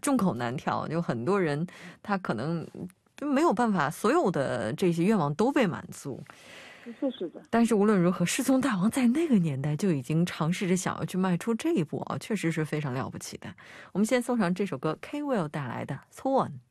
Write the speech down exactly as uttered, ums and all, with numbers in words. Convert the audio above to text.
众口难调，就很多人他可能没有办法所有的这些愿望都被满足。 是是的， 但是无论如何，世宗大王在那个年代就已经尝试着想要去迈出这一步啊，确实是非常了不起的。我们先送上这首歌 K Will 带来的《错》。